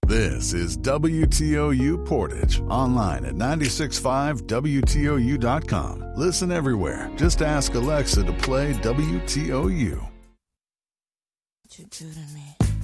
This is WTOU Portage, online at 965WTOU.com. Listen everywhere. Just ask Alexa to play WTOU. What you do to me?